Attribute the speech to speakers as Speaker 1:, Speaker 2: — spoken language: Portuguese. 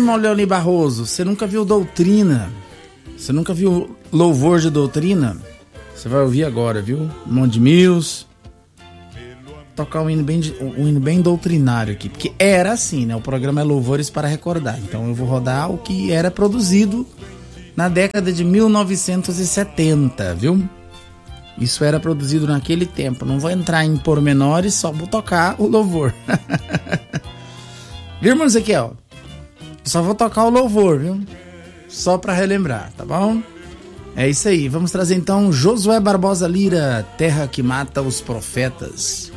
Speaker 1: irmão Leoni Barroso, você nunca viu doutrina? Você nunca viu louvor de doutrina? Você vai ouvir agora, viu? Monte Mills. Tocar um hino bem doutrinário aqui, porque era assim, né? O programa é Louvores para Recordar. Então eu vou rodar o que era produzido na década de 1970, viu? Isso era produzido naquele tempo. Não vou entrar em pormenores, só vou tocar o louvor. Viu, irmão Ezequiel? Só vou tocar o louvor, viu? Só para relembrar, tá bom? É isso aí. Vamos trazer então Josué Barbosa Lira, Terra que Mata os Profetas.